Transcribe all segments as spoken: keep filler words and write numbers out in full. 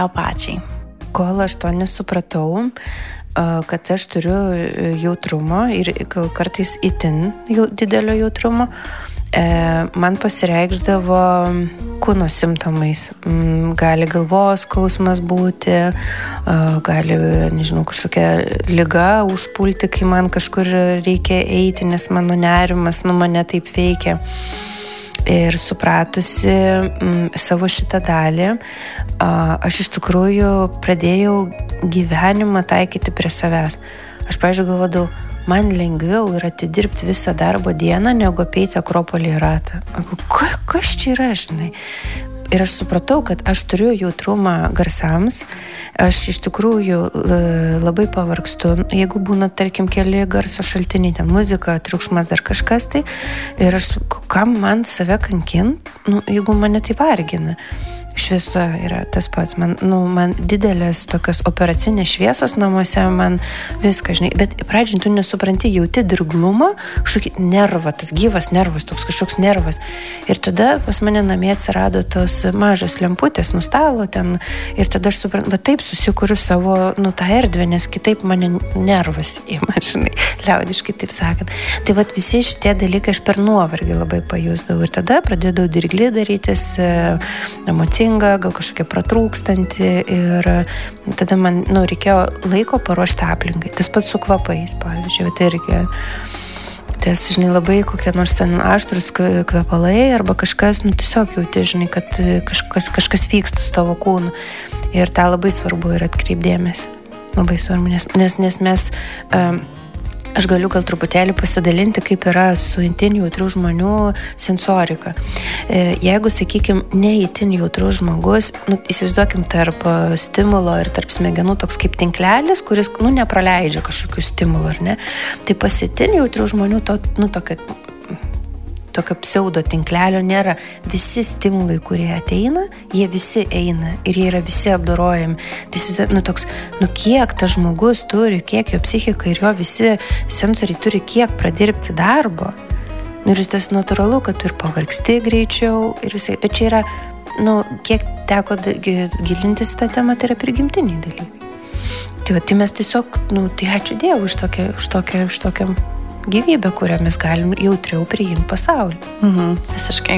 tau pačiai? Kol aš to nesupratau, kad aš turiu jautrumo ir gal kartais itin didelio jautrumo, man pasireikšdavo kūno simptomais. Gali galvos skausmas būti, gali, nežinau, kažkokia liga užpulti, kai man kažkur reikia eiti, nes mano nerimas, nu, mane taip veikia. Ir supratusi m, savo šitą dalį, a, aš iš tikrųjų pradėjau gyvenimą taikyti prie savęs. Aš, pavyzdžiui, galvodavau, man lengviau yra atidirbti visą darbo dieną, negu apeiti Akropolį ratą. Ka, kas čia yra, žinai? Ir aš supratau, kad aš turiu jautrumą garsams, aš iš tikrųjų labai pavargstu, jeigu būna, tarkim, keli garso šaltiniai, ten muzika, triukšmas, dar kažkas tai, ir aš, kam man save kankint, nu, jeigu mane tai vargina. Šviesa yra tas pats, man, nu, man didelės tokios operacinės šviesos namuose, man viską, žinai, bet pradžiai tu nesupranti, jauti dirglumą, kažkokį nervą, tas gyvas nervas, toks kažkoks nervas. Ir tada pas mane namie atsirado tos mažas lemputės nuo stalo ten, ir tada aš suprantu, va taip susikuriu savo, nu, tą erdvę, nes kitaip mane nervas ima, žinai, liaudiškai taip sakant. Tai va visi šitie dalykai aš per nuovargį labai pajusdavau ir tada pradėdavau dirglį darytis, emocijų, gal kažkokia pratrūkstanti ir tada man, nu, reikėjo laiko paruošti aplinkai. Tas pats su kvapais, pavyzdžiui, tai irgi tas, žinai, labai kokie nors ten aštrus kvepalai arba kažkas, nu, tiesiog jauti, žinai, kad kažkas, kažkas vyksta su tavo kūnu. Ir tą labai svarbu yra atkreipdėmėsi. Labai svarbu, nes, nes, nes mes... Um, Aš galiu gal truputėlį pasidalinti, kaip yra su itin jautrių žmonių sensorika. Jeigu, sakykime, ne itin jautrus žmogus, nu, įsivaizduokim tarp stimulo ir tarp smegenų toks kaip tinklelis, kuris, nu, nepraleidžia kažkokių stimulų, ar ne? Tai pas itin jautrių žmonių to, nu, tokio, tokio pseudo tinklelio nėra. Visi stimulai, kurie ateina, jie visi eina ir jie yra visi apdorojami. Tai, nu, toks, nu, kiek tas žmogus turi, kiek jo psichika ir jo visi sensoriai turi kiek pradirbti darbo. Nu, ir tas natūralu, kad tu ir pavargsti greičiau ir visai. Bet čia yra, nu, kiek teko gilintis tą temą, tai yra prigimtiniai dalykai. Tai, va, tai mes tiesiog, nu, tai ačiū Dievui už tokią, už tokią, už tokią gyvybę, kurią mes galim jautriau priimti pasaulį. Mhm, visiškai.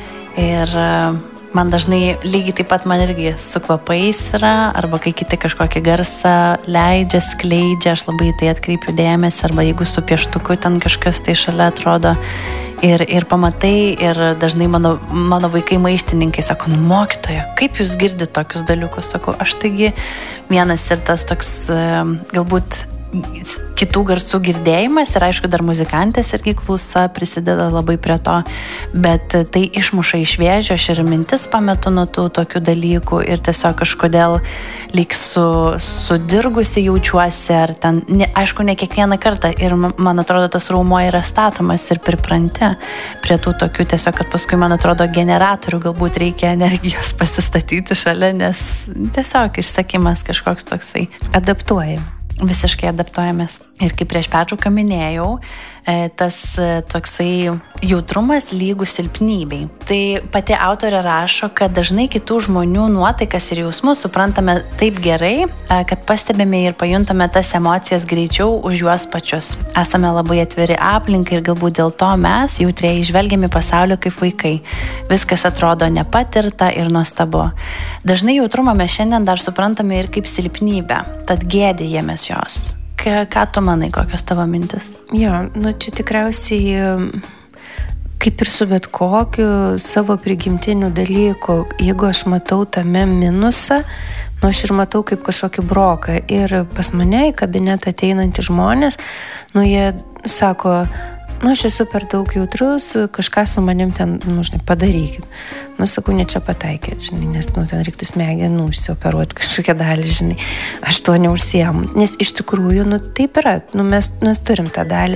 Ir man dažnai lygiai taip pat man irgi su kvapais yra, arba kai kiti kažkokį garsą leidžia, skleidžia, aš labai tai atkreipiu dėmesį, arba jeigu su pieštuku ten kažkas tai šalia atrodo ir, ir pamatai, ir dažnai mano, mano vaikai maištininkai sako, nu, mokytoja, kaip jūs girdite tokius dalykus? Sako, aš taigi vienas ir tas toks galbūt kitų garsų girdėjimas ir aišku dar muzikantės irgi klausa prisideda labai prie to, bet tai išmuša iš vėžio, aš ir mintis pametu nuo tų tokių dalykų ir tiesiog kažkodėl lyg su, sudirgusi jaučiuosi ar ten, ne, aišku, ne kiekvieną kartą ir man atrodo tas raumo yra statomas ir pripranti prie tų tokių tiesiog, kad paskui man atrodo generatorių galbūt reikia energijos pasistatyti šalia, nes tiesiog išsakymas kažkoks toksai. Adaptuojam. Visiškai adaptuojamės. Ir kaip prieš pertrauką minėjau, tas toksai jautrumas lygų silpnybei. Tai pati autorė rašo, kad dažnai kitų žmonių nuotaikas ir jausmus suprantame taip gerai, kad pastebime ir pajuntame tas emocijas greičiau už juos pačius. Esame labai atviri aplinkai ir galbūt dėl to mes jautriai žvelgiame pasaulio kaip vaikai. Viskas atrodo nepatirta ir nuostabu. Dažnai jautrumą mes šiandien dar suprantame ir kaip silpnybę, tad gėdijamės jos. Ką tu manai, kokios tavo mintis? Jo, nu čia tikriausiai kaip ir su bet kokiu savo prigimtiniu dalyku, jeigu aš matau tame minusą, nu aš ir matau kaip kažkokį broką. Ir pas mane į kabinetą ateinantys žmonės, nu jie sako, nu aš esu per daug jautrus, kažką su manim ten, nu žinai, padarykit. Nu sakau, ne čia pataikėt, žinai, nes nu ten reiktų smegenų išsioperuoti kažkokią dalį, žinai, aš to neužsiemu. Nes iš tikrųjų, nu taip yra, nu mes, mes turim tą dalį.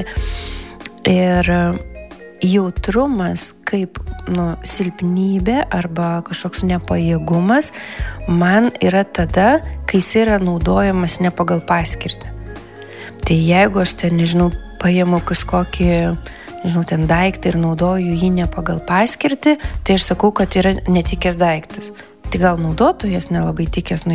Ir jautrumas kaip, nu, silpnybė arba kažkoks nepajėgumas man yra tada, kai jis yra naudojamas ne pagal paskirtį. Tai jeigu aš ten, nežinau, paimu kažkokį, nežinau, ten daiktą ir naudoju jį ne pagal paskirtį, tai aš sakau, kad yra netikęs daiktas. Tai gal naudotojas nelabai tikęs, nu